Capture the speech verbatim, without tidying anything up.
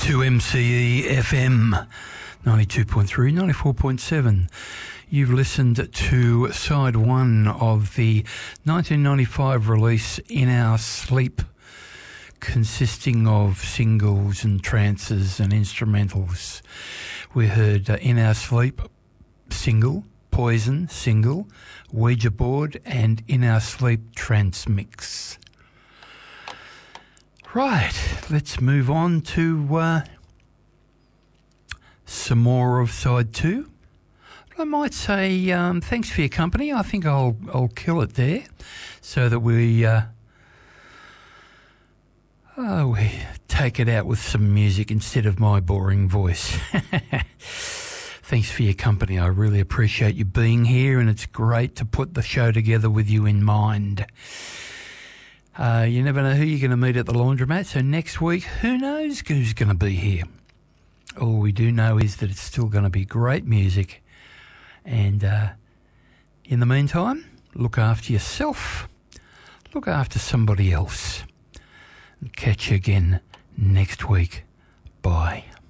to M C E F M ninety-two point three, ninety-four point seven. You've listened to side one of the nineteen ninety-five release In Our Sleep, consisting of singles and trances and instrumentals. We heard uh, In Our Sleep single, Poison single, Ouija Board, and In Our Sleep trance mix. Right, let's move on to uh, some more of side two. I might say um, thanks for your company. I think I'll I'll kill it there, so that we uh, oh, we take it out with some music instead of my boring voice. Thanks for your company. I really appreciate you being here, and it's great to put the show together with you in mind. Uh, you never know who you're going to meet at the laundromat, so next week, who knows who's going to be here. All we do know is that it's still going to be great music. And uh, in the meantime, look after yourself. Look after somebody else. And catch you again next week. Bye.